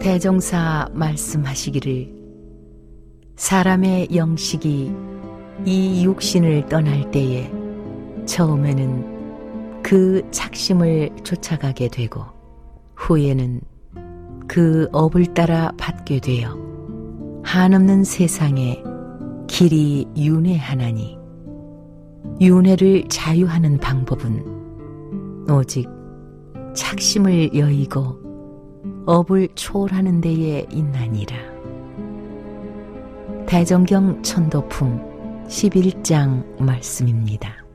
대종사 말씀하시기를 사람의 영식이 이 육신을 떠날 때에 처음에는 그 착심을 쫓아가게 되고 후에는 그 업을 따라 받게 되어 한없는 세상에 길이 윤회하나니 윤회를 자유하는 방법은 오직 착심을 여의고 업을 초월하는 데에 있나니라. 대정경 천도품 11장 말씀입니다.